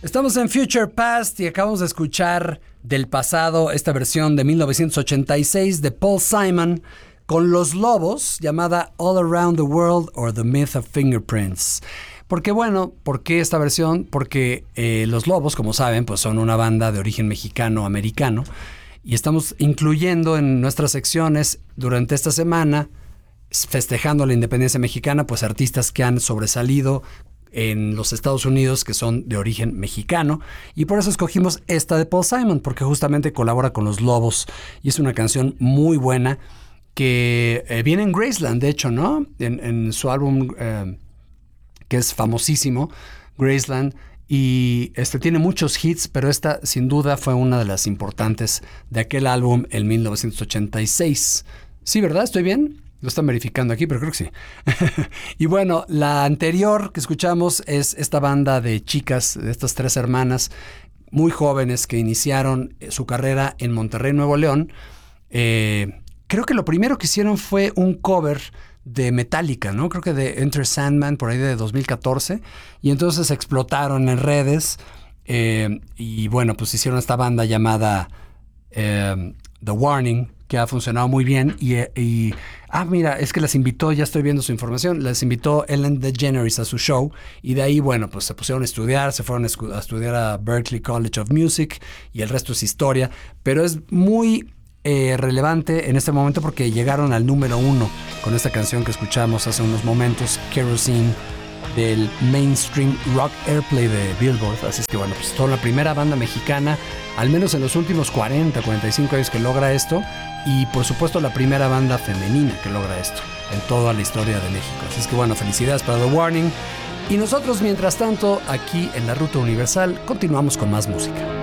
Estamos en Future Past y acabamos de escuchar del pasado esta versión de 1986 de Paul Simon con Los Lobos, llamada All Around the World or The Myth of Fingerprints. Porque bueno, ¿por qué esta versión? Porque Los Lobos, como saben, pues son una banda de origen mexicano-americano y estamos incluyendo en nuestras secciones durante esta semana, festejando la independencia mexicana, pues artistas que han sobresalido en los Estados Unidos que son de origen mexicano, y por eso escogimos esta de Paul Simon, porque justamente colabora con Los Lobos y es una canción muy buena que viene en Graceland, de hecho, ¿no? En su álbum que es famosísimo, Graceland, y tiene muchos hits, pero esta sin duda fue una de las importantes de aquel álbum en 1986. Sí, ¿verdad? ¿Estoy bien? Lo están verificando aquí, pero creo que sí. Y bueno, la anterior que escuchamos es esta banda de chicas, de estas tres hermanas muy jóvenes que iniciaron su carrera en Monterrey, Nuevo León. Creo que lo primero que hicieron fue un cover de Metallica, ¿no? Creo que de Enter Sandman, por ahí de 2014. Y entonces explotaron en redes. Y bueno, pues hicieron esta banda llamada The Warning, que ha funcionado muy bien. Mira, es que las invitó, ya estoy viendo su información, las invitó Ellen DeGeneres a su show, y de ahí, bueno, pues se pusieron a estudiar, se fueron a estudiar a Berklee College of Music, y el resto es historia, pero es muy relevante en este momento porque llegaron al número 1 con esta canción que escuchamos hace unos momentos, Kerosene, del Mainstream Rock Airplay de Billboard. Así es que bueno, pues son la primera banda mexicana, al menos en los últimos 45 años que logra esto, y por supuesto la primera banda femenina que logra esto en toda la historia de México. Así es que bueno, felicidades para The Warning. Y nosotros, mientras tanto, aquí en la Ruta Universal, continuamos con más música.